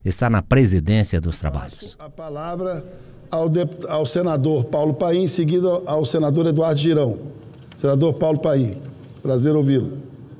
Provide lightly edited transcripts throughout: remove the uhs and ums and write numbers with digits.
está na presidência dos trabalhos. A palavra ao senador Paulo Paim, em seguida ao senador Eduardo Girão. Senador Paulo Paim, prazer ouvi-lo.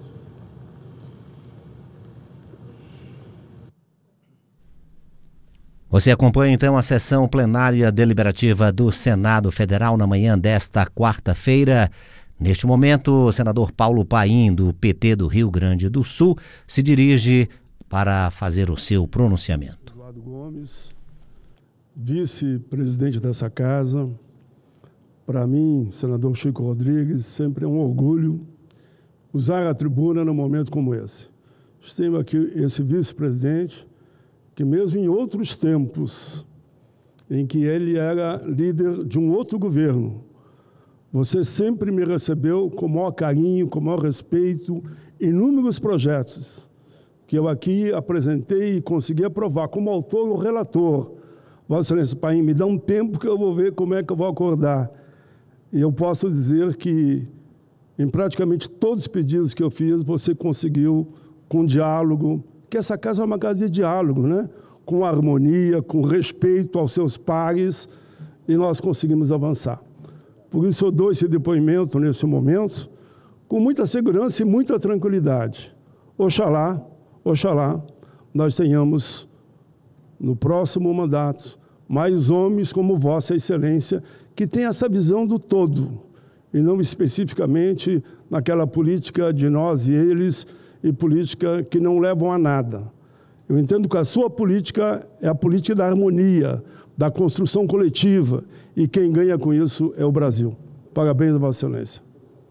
Você acompanha então a sessão plenária deliberativa do Senado Federal na manhã desta quarta-feira. Neste momento, o senador Paulo Paim, do PT do Rio Grande do Sul, se dirige para fazer o seu pronunciamento. Eduardo Gomes, vice-presidente dessa casa, para mim, senador Chico Rodrigues, sempre é um orgulho usar a tribuna num momento como esse. Temos aqui esse vice-presidente, que mesmo em outros tempos, em que ele era líder de um outro governo, você sempre me recebeu com o maior carinho, com o maior respeito, inúmeros projetos que eu aqui apresentei e consegui aprovar como autor ou relator. Vossa Excelência Paim, me dá um tempo que eu vou ver como é que eu vou acordar. E eu posso dizer que, em praticamente todos os pedidos que eu fiz, você conseguiu, com diálogo, que essa casa é uma casa de diálogo, né? Com harmonia, com respeito aos seus pares, e nós conseguimos avançar. Por isso eu dou esse depoimento nesse momento, com muita segurança e muita tranquilidade. Oxalá, nós tenhamos, no próximo mandato, mais homens como Vossa Excelência, que tem essa visão do todo, e não especificamente naquela política de nós e eles, e política que não levam a nada. Eu entendo que a sua política é a política da harmonia, da construção coletiva, e quem ganha com isso é o Brasil. Parabéns, Vossa Excelência.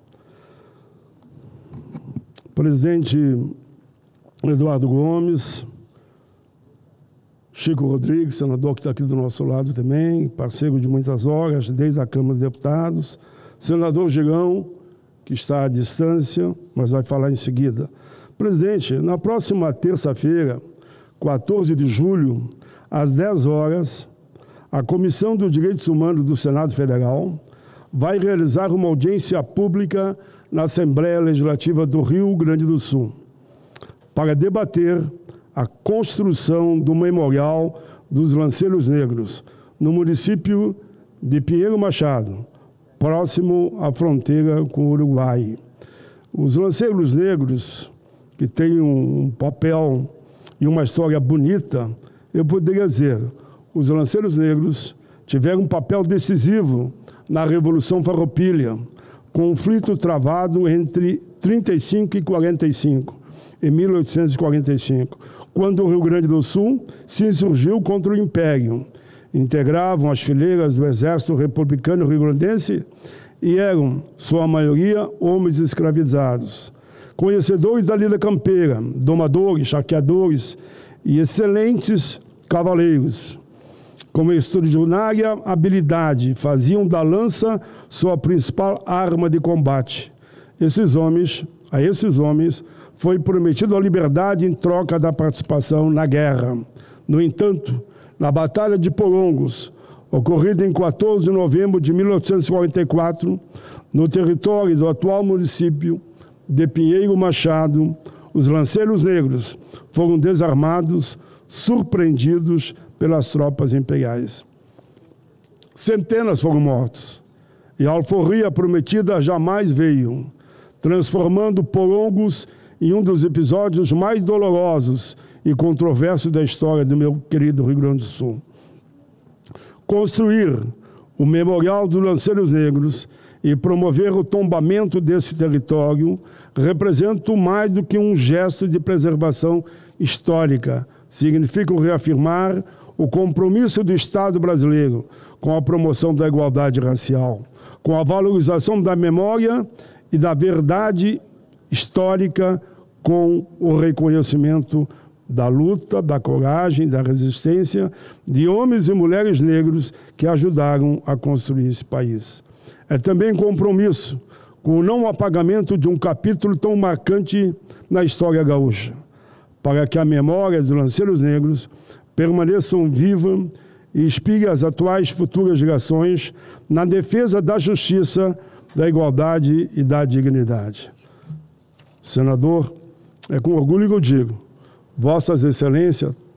Presidente Eduardo Gomes, Chico Rodrigues, senador que está aqui do nosso lado também, parceiro de muitas horas, desde a Câmara dos Deputados, senador Girão, que está à distância, mas vai falar em seguida. Presidente, na próxima terça-feira, 14 de julho, às 10 horas, a Comissão dos Direitos Humanos do Senado Federal vai realizar uma audiência pública na Assembleia Legislativa do Rio Grande do Sul para debater a construção do Memorial dos Lanceiros Negros no município de Pinheiro Machado, próximo à fronteira com o Uruguai. Os Lanceiros Negros, que têm um papel e uma história bonita, eu poderia dizer, os Lanceiros Negros tiveram um papel decisivo na Revolução Farroupilha, conflito travado entre 35 e 45, em 1845, quando o Rio Grande do Sul se insurgiu contra o Império. Integravam as fileiras do Exército Republicano Rio-Grandense e eram, sua maioria, homens escravizados. Conhecedores da lida campeira, domadores, saqueadores e excelentes cavaleiros. Com extraordinária habilidade, faziam da lança sua principal arma de combate. A esses homens, foi prometida a liberdade em troca da participação na guerra. No entanto, na Batalha de Porongos, ocorrida em 14 de novembro de 1844, no território do atual município de Pinheiro Machado, os Lanceiros Negros foram desarmados, surpreendidos pelas tropas imperiais. Centenas foram mortos, e a alforria prometida jamais veio, transformando Porongos em um dos episódios mais dolorosos e controversos da história do meu querido Rio Grande do Sul. Construir o Memorial dos Lanceiros Negros e promover o tombamento desse território representa mais do que um gesto de preservação histórica. Significa reafirmar o compromisso do Estado brasileiro com a promoção da igualdade racial, com a valorização da memória e da verdade histórica, com o reconhecimento da luta, da coragem, da resistência de homens e mulheres negros que ajudaram a construir esse país. É também compromisso com o não apagamento de um capítulo tão marcante na história gaúcha, para que a memória dos Lanceiros Negros permaneçam viva e inspire as atuais e futuras gerações na defesa da justiça, da igualdade e da dignidade. Senador, é com orgulho que eu digo, Vossas Excelências,